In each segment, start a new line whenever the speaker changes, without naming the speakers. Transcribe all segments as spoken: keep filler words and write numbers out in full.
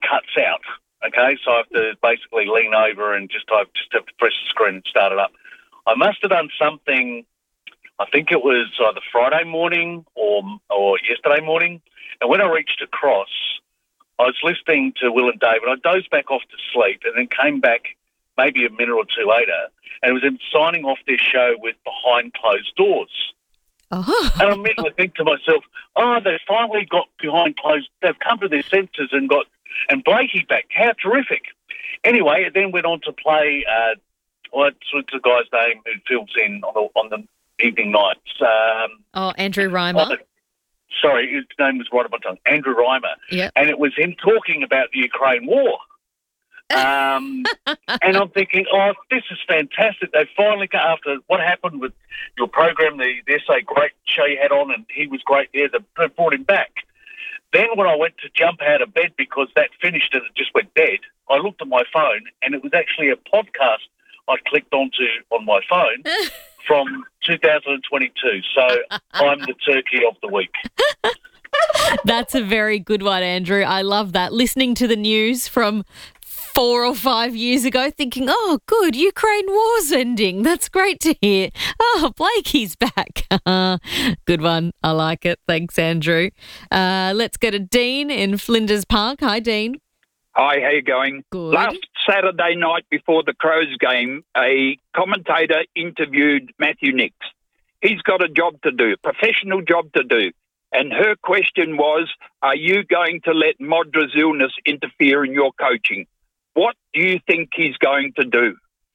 cuts out. Okay, so I have to basically lean over and just I just have to press the screen and start it up. I must have done something. I think it was either Friday morning or or yesterday morning, and when I reached across, I was listening to Will and Dave, and I dozed back off to sleep, and then came back maybe a minute or two later, and it was them signing off their show with Behind Closed Doors.
Oh.
And I immediately think to myself, oh, they've finally got behind closed, they've come to their senses and got, and Blakey back, how terrific. Anyway, it then went on to play, uh, what's the guy's name who fills in on the, on the evening nights? Um,
oh, Andrew Reimer.
Oh, sorry, his name was right on my tongue, Andrew Reimer.
Yep.
And it was him talking about the Ukraine war. Um, and I'm thinking, oh, this is fantastic. They finally got, after what happened with your program, the, the S A great show you had on, and he was great there, they brought him back. Then when I went to jump out of bed because that finished and it just went dead, I looked at my phone and it was actually a podcast I clicked onto on my phone from two thousand twenty-two. So I'm the turkey of the week.
That's a very good one, Andrew. I love that. Listening to the news from four or five years ago thinking, oh, good, Ukraine war's ending. That's great to hear. Oh, Blakey's back. Good one. I like it. Thanks, Andrew. Uh, let's go to Dean in Flinders Park. Hi, Dean.
Hi, how you going?
Good.
Last Saturday night before the Crows game, a commentator interviewed Matthew Nicks. He's got a job to do, a professional job to do. And her question was, are you going to let Modra's illness interfere in your coaching? What do you think he's going to do?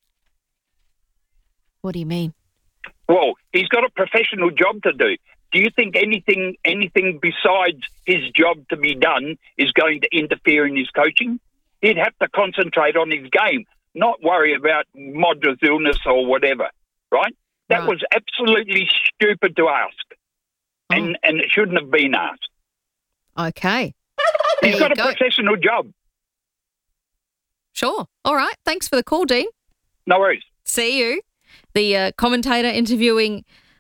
What do you mean?
Well, he's got a professional job to do. Do you think anything anything besides his job to be done is going to interfere in his coaching? He'd have to concentrate on his game, not worry about Modra's illness or whatever, right? That
Right.
was absolutely stupid to ask,
Oh.
and, and it shouldn't have been asked.
Okay.
He's
There
got
you
a
go.
professional job.
Sure. All right. Thanks for the call, Dean.
No worries.
See you. The uh, commentator interviewing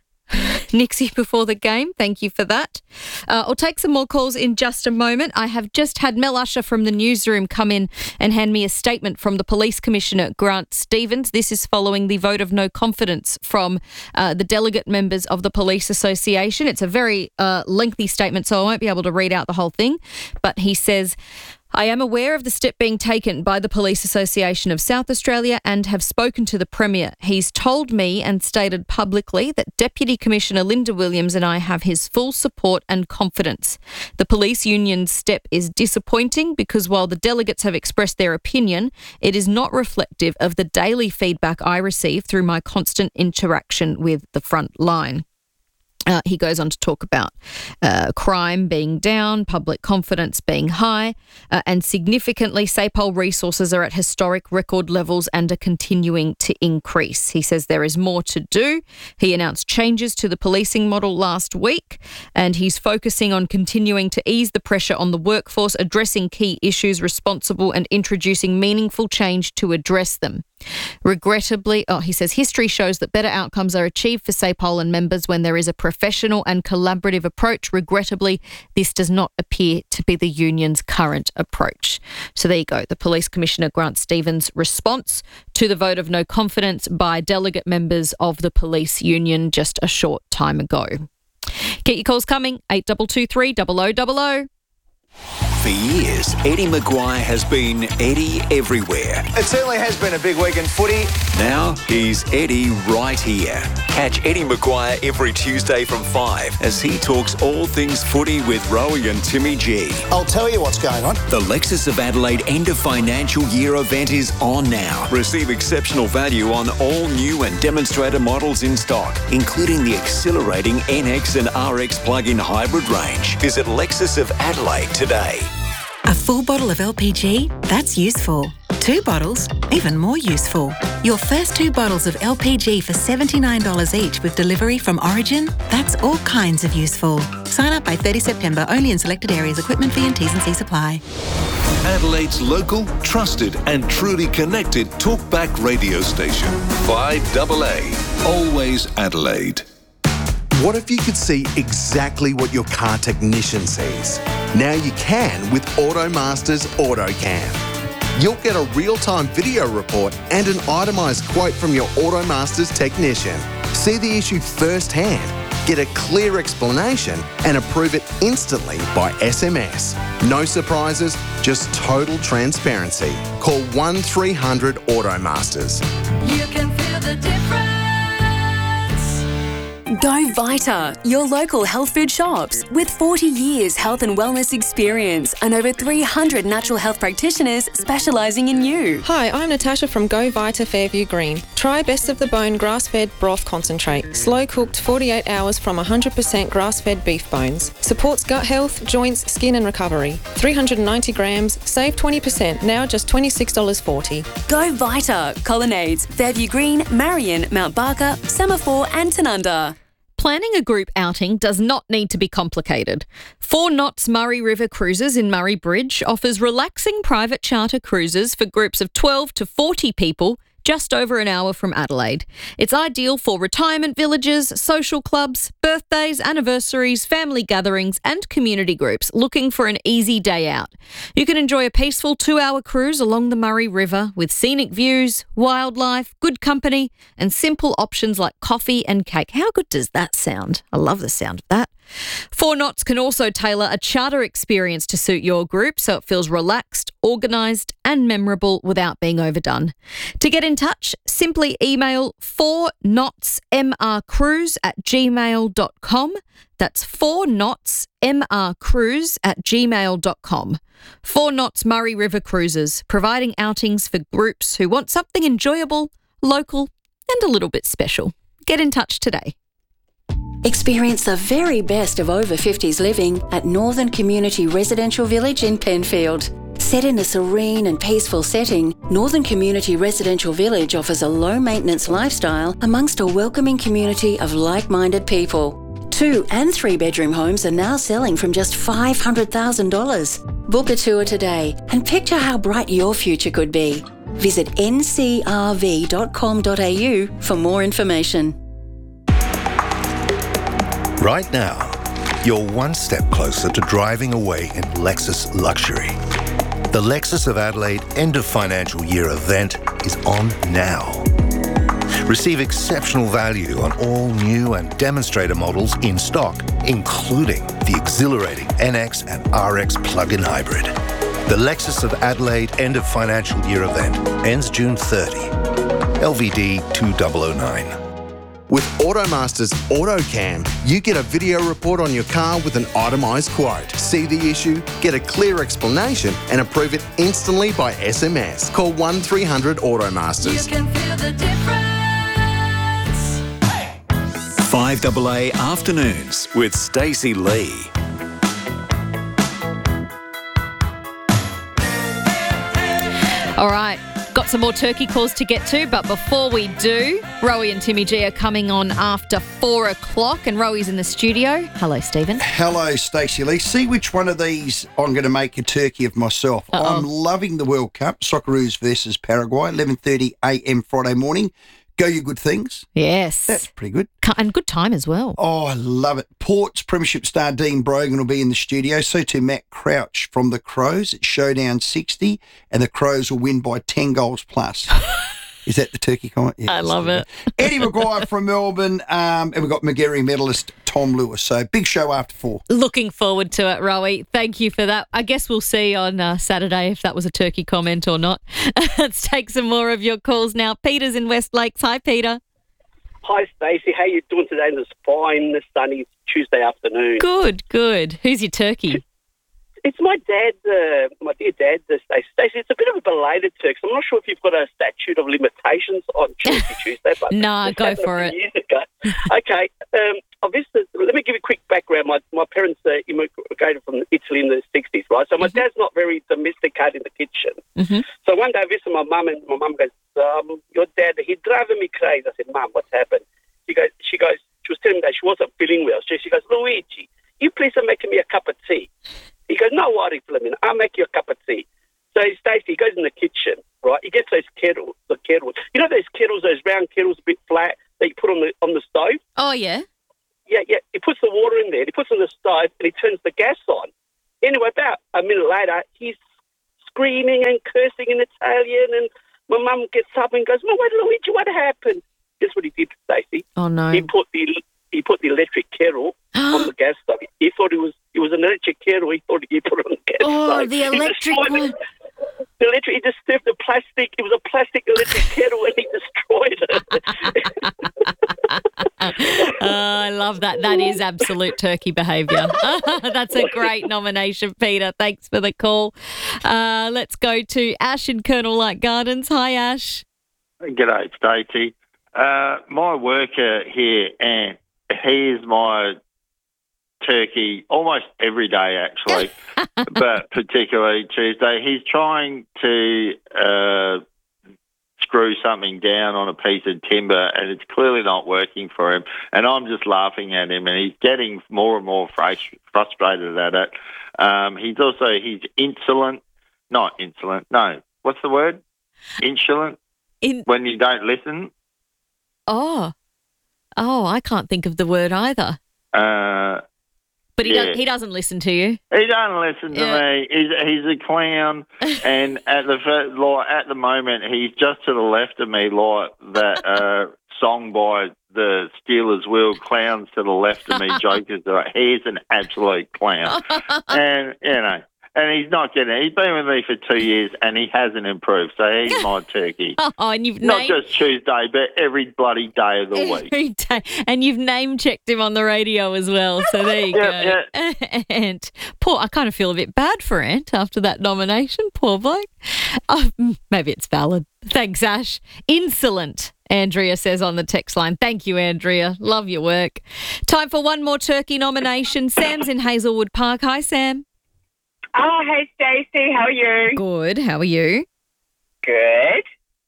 Nixie before the game. Thank you for that. Uh, I'll take some more calls in just a moment. I have just had Mel Usher from the newsroom come in and hand me a statement from the Police Commissioner, Grant Stevens. This is following the vote of no confidence from uh, the delegate members of the Police Association. It's a very uh, lengthy statement, so I won't be able to read out the whole thing. But he says, I am aware of the step being taken by the Police Association of South Australia and have spoken to the Premier. He's told me and stated publicly that Deputy Commissioner Linda Williams and I have his full support and confidence. The police union's step is disappointing because while the delegates have expressed their opinion, it is not reflective of the daily feedback I receive through my constant interaction with the front line. Uh, he goes on to talk about uh, crime being down, public confidence being high, uh, and significantly, SAPOL resources are at historic record levels and are continuing to increase. He says there is more to do. He announced changes to the policing model last week, and he's focusing on continuing to ease the pressure on the workforce, addressing key issues responsible and introducing meaningful change to address them. Regrettably, oh, he says history shows that better outcomes are achieved for SAPOL and members when there is a professional and collaborative approach. Regrettably, this does not appear to be the union's current approach. So there you go. The Police Commissioner Grant Stevens' response to the vote of no confidence by delegate members of the police union just a short time ago. Get your calls coming, eight two two three, double oh double oh.
For years, Eddie Maguire has been Eddie everywhere.
It certainly has been a big week in footy.
Now he's Eddie right here. Catch Eddie Maguire every Tuesday from five as he talks all things footy with Rowie and Timmy G.
I'll tell you what's going on.
The Lexus of Adelaide end of financial year event is on now. Receive exceptional value on all new and demonstrator models in stock, including the exhilarating N X and R X plug-in hybrid range. Visit Lexus of Adelaide today.
A full bottle of L P G? That's useful. Two bottles? Even more useful. Your first two bottles of L P G for seventy-nine dollars each with delivery from Origin? That's all kinds of useful. Sign up by thirtieth September, only in selected areas. Equipment fee and T's and C's apply.
Adelaide's local, trusted and truly connected talkback radio station. five A A. Always Adelaide.
What if you could see exactly what your car technician sees? Now you can with AutoMaster's AutoCam. You'll get a real-time video report and an itemised quote from your AutoMaster's technician. See the issue firsthand, get a clear explanation and approve it instantly by S M S. No surprises, just total transparency. Call one three hundred AutoMasters.
You can feel the difference. Go Vita, your local health food shops. With forty years health and wellness experience and over three hundred natural health practitioners specialising in you.
Hi, I'm Natasha from Go Vita Fairview Green. Try Best of the Bone grass-fed broth concentrate. Slow cooked forty-eight hours from one hundred percent grass-fed beef bones. Supports gut health, joints, skin and recovery. three hundred ninety grams, save twenty percent, now just twenty-six dollars forty.
Go Vita, Colonnades, Fairview Green, Marion, Mount Barker, Semaphore and Tanunda.
Planning a group outing does not need to be complicated. Four Knots Murray River Cruises in Murray Bridge offers relaxing private charter cruises for groups of twelve to forty people just over an hour from Adelaide. It's ideal for retirement villages, social clubs, birthdays, anniversaries, family gatherings and community groups looking for an easy day out. You can enjoy a peaceful two-hour cruise along the Murray River with scenic views, wildlife, good company and simple options like coffee and cake. How good does that sound? I love the sound of that. Four Knots can also tailor a charter experience to suit your group so it feels relaxed, organised and memorable without being overdone. To get in touch, simply email four knots m r cruise at gmail dot com. That's four knots m r cruise at gmail dot com. Four Knots Murray River Cruises, providing outings for groups who want something enjoyable, local and a little bit special. Get in touch today.
Experience the very best of over fifties living at Northern Community Residential Village in Penfield. Set in a serene and peaceful setting, Northern Community Residential Village offers a low-maintenance lifestyle amongst a welcoming community of like-minded people. Two and three-bedroom homes are now selling from just five hundred thousand dollars. Book a tour today and picture how bright your future could be. Visit n c r v dot com dot a u for more information.
Right now, you're one step closer to driving away in Lexus luxury. The Lexus of Adelaide End of Financial Year event is on now. Receive exceptional value on all new and demonstrator models in stock, including the exhilarating N X and R X plug-in hybrid. The Lexus of Adelaide End of Financial Year event ends June thirtieth. L V D two thousand nine.
With AutoMaster's AutoCam, you get a video report on your car with an itemised quote. See the issue, get a clear explanation and approve it instantly by S M S. Call one three hundred AutoMasters.
You can feel the difference.
five A A Afternoons with Stacey Lee.
All right, got some more turkey calls to get to, but before we do, Rowie and Timmy G are coming on after four o'clock and Rowie's in the studio. Hello, Stephen.
Hello, Stacey Lee. See which one of these I'm going to make a turkey of myself.
Uh-oh.
I'm loving the World Cup, Socceroos versus Paraguay, eleven thirty a m Friday morning. Go You Good Things.
Yes.
That's pretty good.
And good time as well.
Oh, I love it. Port's Premiership star Dean Brogan will be in the studio. So too Matt Crouch from the Crows. It's Showdown sixty, and the Crows will win by ten goals plus. Is that the turkey comment? Yeah,
I love it.
Eddie Maguire from Melbourne, um, and we've got McGarry medalist Tom Lewis. So big show after four.
Looking forward to it, Rowie. Thank you for that. I guess we'll see on uh, Saturday if that was a turkey comment or not. Let's take some more of your calls now. Peter's in West Lakes. Hi, Peter.
Hi, Stacey. How you doing today on this fine, sunny Tuesday afternoon?
Good, good. Who's your turkey?
It's my dad, uh, my dear dad, uh, Stacey. Stacey, it's a bit of a belated turkey. I'm not sure if you've got a statute of limitations on Turkey Tuesday. But
nah, go for it.
Years ago. Okay, um, obviously, let me give you a quick background. My my parents uh, immigrated from Italy in the sixties, right? So my mm-hmm. dad's not very domesticated in the kitchen.
Mm-hmm.
So one day I visited my mum, and my mum goes, um, your dad, he's driving me crazy. I said, Mum, what's happened? She goes, she goes, she was telling me that she wasn't feeling well. So she goes, Luigi, you please are making me a cup of tea. He goes, no worries, Fleming, I'll make you a cup of tea. So Stacey, he goes in the kitchen, right? He gets those kettles, the kettles. You know those kettles, those round kettles, a bit flat, that you put on the on the stove?
Oh, yeah.
Yeah, yeah. the stove and he turns the gas on. Anyway, about a minute later, he's screaming and cursing in Italian, and my mum gets up and goes, "Well, wait, Luigi, what happened?" Guess what he did, Stacey?
Oh no!
He put the he put the electric kettle on the gas stove. He thought it was it was an electric kettle. He thought he put it on the gas
oh,
stove.
Oh, the electric
one. The, the electric. He disturbed the plastic. It was a plastic electric kettle, and he destroyed it.
Oh, I love that. That is absolute turkey behaviour. That's a great nomination, Peter. Thanks for the call. Uh, let's go to Ash in Colonel Light Gardens. Hi, Ash.
G'day, Stacey. Uh, my worker here, Ant, he is my turkey almost every day, actually, but particularly Tuesday. He's trying to uh, screw something down on a piece of timber, and it's clearly not working for him. And I'm just laughing at him, and he's getting more and more frust- frustrated at it. Um, he's also he's insolent, not insolent. No, what's the word? Insolent.
In-
when you don't listen.
Oh, oh, I can't think of the word either.
Uh,
but he
yeah.
does, he doesn't listen to you.
He doesn't listen to
yeah.
me. He's he's a clown, and at the first, like at the moment he's just to the left of me, like that uh, song by the Steelers Will, "Clowns to the left of me, jokers." He's an absolute clown, and you know. And he's not getting it. He's been with me for two years and he hasn't improved. So he's my turkey.
Oh, and you've
not
named...
just Tuesday, but every bloody day of the
every
week.
Every day. And you've name checked him on the radio as well. So there you
yep,
go.
Yep.
And poor, I kind of feel a bit bad for Ant after that nomination. Poor bloke. Oh, maybe it's valid. Thanks, Ash. Insolent. Andrea says on the text line. Thank you, Andrea. Love your work. Time for one more turkey nomination. Sam's in Hazelwood Park. Hi, Sam.
Oh, hey, Stacey. How are you?
Good. How are you?
Good.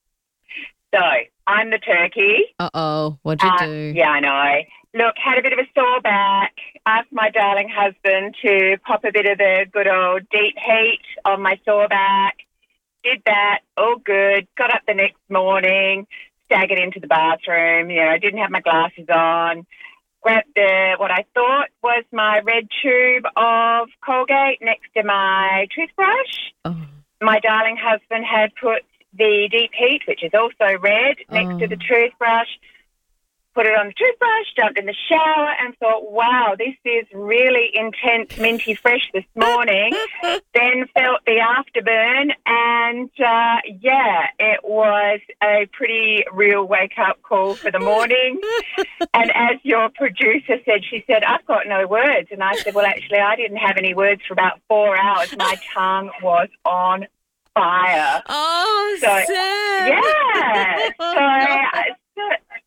So, I'm the turkey.
Uh-oh. What'd you
uh,
do?
Yeah, I know. Look, had a bit of a sore back. Asked my darling husband to pop a bit of the good old deep heat on my sore back. Did that. All good. Got up the next morning, staggered into the bathroom. You know, I didn't have my glasses on. Grabbed the, what I thought was my red tube of Colgate next to my toothbrush.
Oh.
My darling husband had put the deep heat, which is also red, next
oh.
to the toothbrush. Put it on the toothbrush, jumped in the shower and thought, wow, this is really intense, minty fresh this morning. Then felt the afterburn and, uh, yeah, it was a pretty real wake-up call for the morning. And as your producer said, she said, I've got no words. And I said, well, actually, I didn't have any words for about four hours. My tongue was on fire.
Oh,
so,
Sam.
Yeah. So, so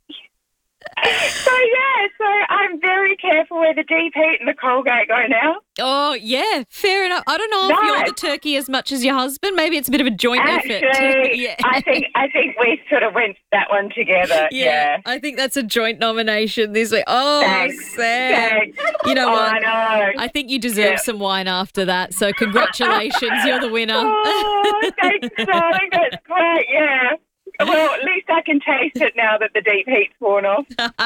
So, yeah, so I'm very careful where the deep heat and the Colgate go now.
Oh, yeah, fair enough. I don't know
Nice.
if you're the turkey as much as your husband. Maybe it's a bit of a joint
Actually,
effort. yeah.
I think I think we sort of went that one together.
Yeah,
Yeah.
I think that's a joint nomination this week. Oh,
Thanks.
Sam.
Thanks.
You know
Oh,
what?
I know.
I think you deserve
Yeah.
some wine after that. So congratulations, you're the winner.
Oh, thanks, darling. That's great, yeah. Well, at least I can taste it now that the deep heat's worn off.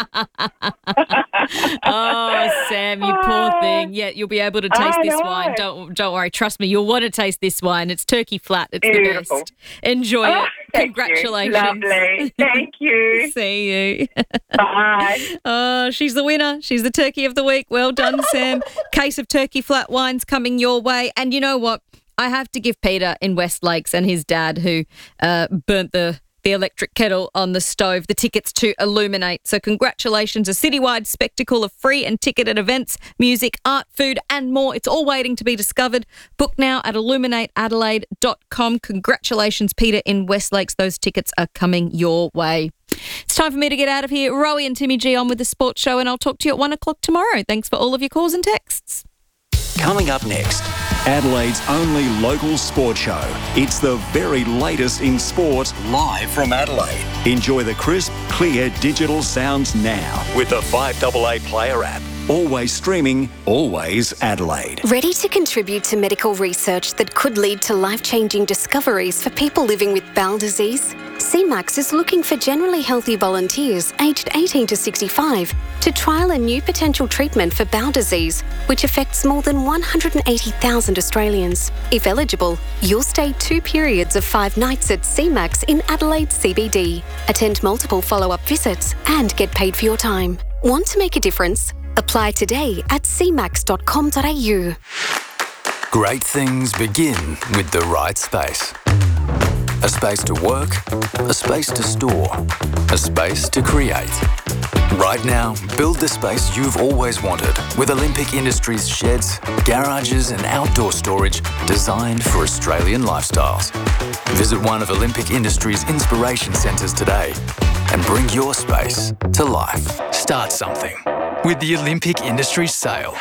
Oh, Sam, you poor thing. Yeah, you'll be able to taste
I
this
know.
wine. Don't don't worry. Trust me, you'll want to taste this wine. It's turkey flat. It's
Beautiful.
the best. Enjoy
Oh,
it.
thank you.
Congratulations.
Lovely. Thank you.
See you.
Bye.
Oh, she's the winner. She's the turkey of the week. Well done, Sam. Case of turkey flat wines coming your way. And you know what? I have to give Peter in West Lakes and his dad who uh, burnt the the electric kettle on the stove, the tickets to Illuminate. So congratulations, a citywide spectacle of free and ticketed events, music, art, food and more. It's all waiting to be discovered. Book now at illuminate adelaide dot com. Congratulations, Peter in West Lakes. Those tickets are coming your way. It's time for me to get out of here. Rowie and Timmy G on with the Sports Show, and I'll talk to you at one o'clock tomorrow. Thanks for all of your calls and texts.
Coming up next, Adelaide's only local sports show. It's the very latest in sport, live from Adelaide. Enjoy the crisp, clear digital sounds now with the five A A Player app. Always streaming, always Adelaide.
Ready to contribute to medical research that could lead to life-changing discoveries for people living with bowel disease? C MAX is looking for generally healthy volunteers aged eighteen to sixty-five to trial a new potential treatment for bowel disease, which affects more than one hundred eighty thousand Australians. If eligible, you'll stay two periods of five nights at C MAX in Adelaide C B D, attend multiple follow-up visits and get paid for your time. Want to make a difference? Apply today at c max dot com dot a u.
Great things begin with the right space. A space to work, a space to store, a space to create. Right now, build the space you've always wanted with Olympic Industries sheds, garages and outdoor storage designed for Australian lifestyles. Visit one of Olympic Industries' inspiration centres today and bring your space to life. Start something with the Olympic Industries sale.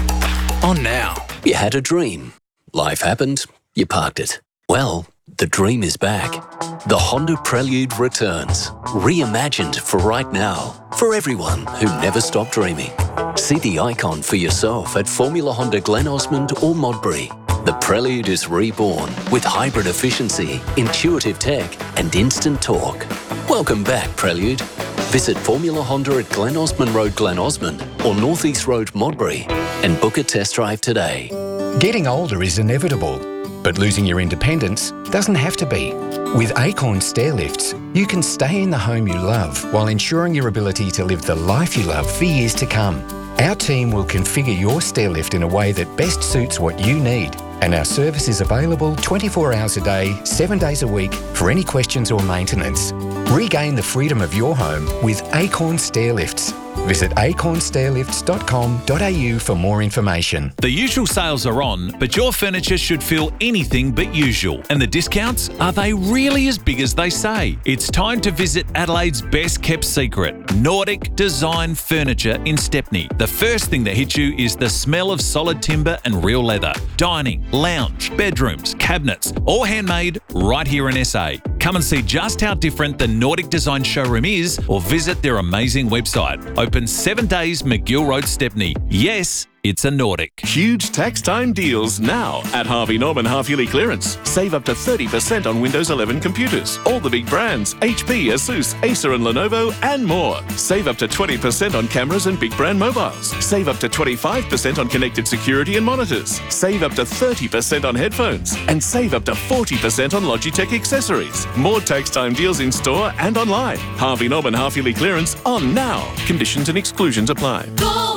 On now.
You had a dream. Life happened. You parked it. Well, the dream is back. The Honda Prelude returns. Reimagined for right now. For everyone who never stopped dreaming. See the icon for yourself at Formula Honda Glen Osmond or Modbury. The Prelude is reborn with hybrid efficiency, intuitive tech and instant torque. Welcome back, Prelude. Visit Formula Honda at Glen Osmond Road, Glen Osmond or North East Road, Modbury and book a test drive today.
Getting older is inevitable, but losing your independence doesn't have to be. With Acorn Stairlifts, you can stay in the home you love while ensuring your ability to live the life you love for years to come. Our team will configure your stairlift in a way that best suits what you need. And our service is available twenty-four hours a day, seven days a week for any questions or maintenance. Regain the freedom of your home with Acorn Stairlifts. Visit acorn stairlifts dot com dot a u for more information.
The usual sales are on, but your furniture should feel anything but usual. And the discounts, are they really as big as they say? It's time to visit Adelaide's best kept secret, Nordic Design Furniture in Stepney. The first thing that hits you is the smell of solid timber and real leather. Dining, lounge, bedrooms, cabinets, all handmade right here in S A. Come and see just how different the Nordic Design showroom is or visit their amazing website. Open seven days, McGill Road, Stepney. Yes, it's a Nordic.
Huge tax time deals now at Harvey Norman half-yearly clearance. Save up to thirty percent on Windows eleven computers. All the big brands, H P, Asus, Acer and Lenovo and more. Save up to twenty percent on cameras and big brand mobiles. Save up to twenty-five percent on connected security and monitors. Save up to thirty percent on headphones. And save up to forty percent on Logitech accessories. More tax time deals in store and online. Harvey Norman half-yearly clearance on now. Conditions and exclusions apply.
Go!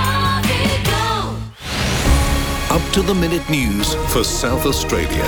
Up-to-the-minute news for South Australia.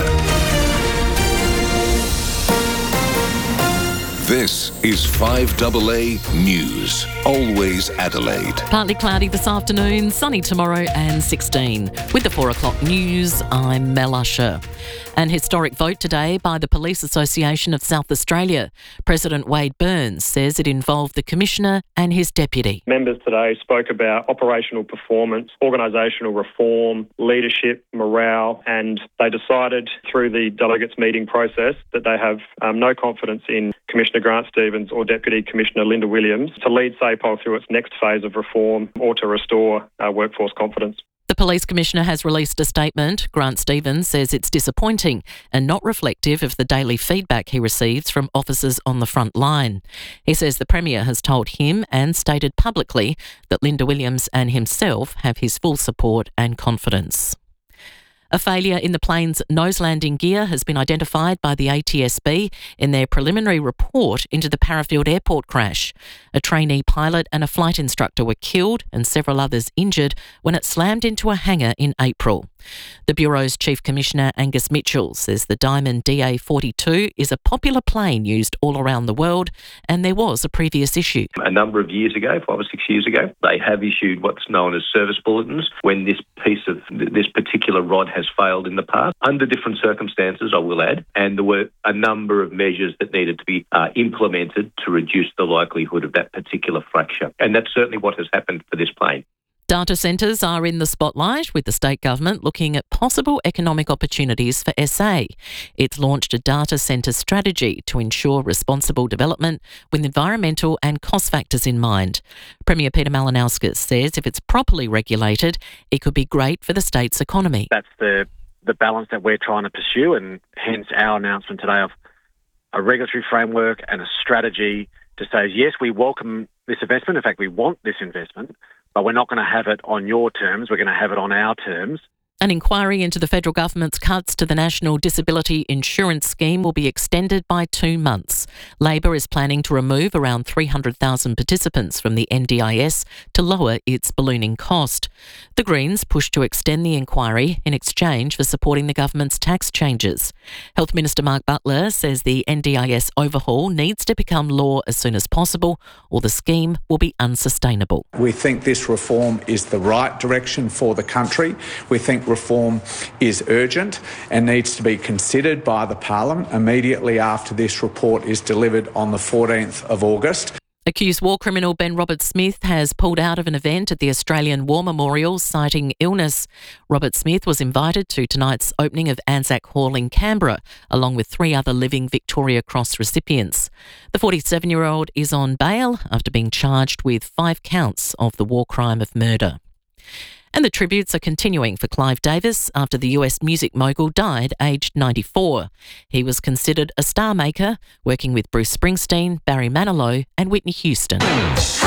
This is five A A News. Always Adelaide.
Partly cloudy this afternoon, sunny tomorrow and sixteen. With the four o'clock news, I'm Mel Usher. An historic vote today by the Police Association of South Australia. President Wade Burns says it involved the Commissioner and his deputy.
Members today spoke about operational performance, organisational reform, leadership, morale, and they decided through the delegates meeting process that they have um, no confidence in Commissioner Grant Stevens or Deputy Commissioner Linda Williams to lead S A P O through its next phase of reform or to restore uh, workforce confidence.
The Police Commissioner has released a statement. Grant Stevens says it's disappointing and not reflective of the daily feedback he receives from officers on the front line. He says the Premier has told him and stated publicly that Linda Williams and himself have his full support and confidence. A failure in the plane's nose landing gear has been identified by the A T S B in their preliminary report into the Parafield Airport crash. A trainee pilot and a flight instructor were killed and several others injured when it slammed into a hangar in April. The Bureau's Chief Commissioner Angus Mitchell says the Diamond D A forty-two is a popular plane used all around the world and there was a previous issue.
A number of years ago, five or six years ago, they have issued what's known as service bulletins when this piece of, this particular rod has failed in the past, under different circumstances, I will add, and there were a number of measures that needed to be uh, implemented to reduce the likelihood of that particular fracture. And that's certainly what has happened for this plane.
Data centres are in the spotlight, with the state government looking at possible economic opportunities for S A. It's launched a data centre strategy to ensure responsible development with environmental and cost factors in mind. Premier Peter Malinauskas says if it's properly regulated, it could be great for the state's economy.
That's the, the balance that we're trying to pursue, and hence our announcement today of a regulatory framework and a strategy to say, yes, we welcome this investment. In fact, we want this investment, but we're not going to have it on your terms. We're going to have it on our terms.
An inquiry into the federal government's cuts to the National Disability Insurance Scheme will be extended by two months. Labor is planning to remove around three hundred thousand participants from the N D I S to lower its ballooning cost. The Greens push to extend the inquiry in exchange for supporting the government's tax changes. Health Minister Mark Butler says the N D I S overhaul needs to become law as soon as possible, or the scheme will be unsustainable.
We think this reform is the right direction for the country. We think reform is urgent and needs to be considered by the Parliament immediately after this report is delivered on the fourteenth of August.
Accused war criminal Ben Roberts-Smith has pulled out of an event at the Australian War Memorial citing illness. Roberts-Smith was invited to tonight's opening of Anzac Hall in Canberra, along with three other living Victoria Cross recipients. The forty-seven-year-old is on bail after being charged with five counts of the war crime of murder. And the tributes are continuing for Clive Davis after the U S music mogul died aged ninety-four. He was considered a star maker, working with Bruce Springsteen, Barry Manilow and Whitney Houston.